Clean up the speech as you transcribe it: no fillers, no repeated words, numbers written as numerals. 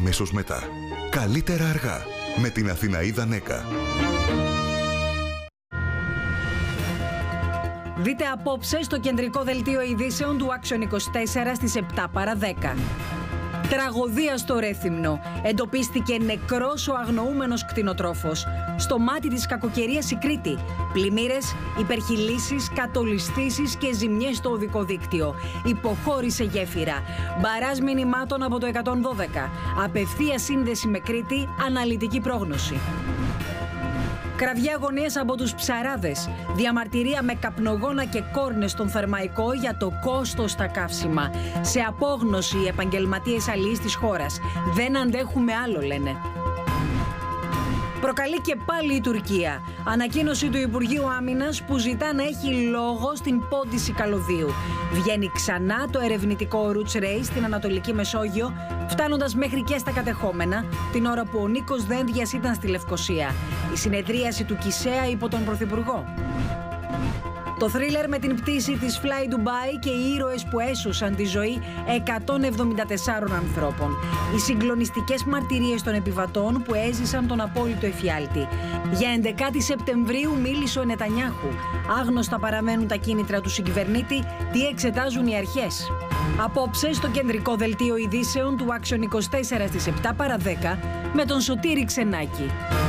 αμέσως μετά. Καλύτερα αργά με την Αθηναΐδα Νέκα. Δείτε απόψε στο κεντρικό δελτίο ειδήσεων του Action 24 στις 7 παρά 10. Τραγωδία στο Ρέθυμνο. Εντοπίστηκε νεκρός ο αγνοούμενος κτηνοτρόφος. Στο μάτι της κακοκαιρίας η Κρήτη. Πλημμύρες, υπερχειλήσεις, κατολιστήσεις και ζημιές στο οδικό δίκτυο. Υποχώρησε γέφυρα. Μπαράζ μηνυμάτων από το 112. Απευθεία σύνδεση με Κρήτη, αναλυτική πρόγνωση. Κραυγή αγωνίας από τους ψαράδες. Διαμαρτυρία με καπνογόνα και κόρνες στον Θερμαϊκό για το κόστος στα καύσιμα. Σε απόγνωση οι επαγγελματίες αλληλείς της χώρας. Δεν αντέχουμε άλλο, λένε. Προκαλεί και πάλι η Τουρκία. Ανακοίνωση του Υπουργείου Άμυνας που ζητά να έχει λόγο στην πόντιση καλωδίου. Βγαίνει ξανά το ερευνητικό Roots Race στην Ανατολική Μεσόγειο, φτάνοντας μέχρι και στα κατεχόμενα, την ώρα που ο Νίκος Δένδιας ήταν στη Λευκοσία. Η συνεδρίαση του ΚΙΣΕΑ υπό τον Πρωθυπουργό. Το θρίλερ με την πτήση της Fly Dubai και οι ήρωες που έσωσαν τη ζωή 174 ανθρώπων. Οι συγκλονιστικές μαρτυρίες των επιβατών που έζησαν τον απόλυτο εφιάλτη. Για 11η Σεπτεμβρίου μίλησε ο Νετανιάχου. Άγνωστα παραμένουν τα κίνητρα του συγκυβερνήτη, τι εξετάζουν οι αρχές. Απόψε στο κεντρικό δελτίο ειδήσεων του Action 24 στις 7 παρά 10 με τον Σωτήρη Ξενάκη.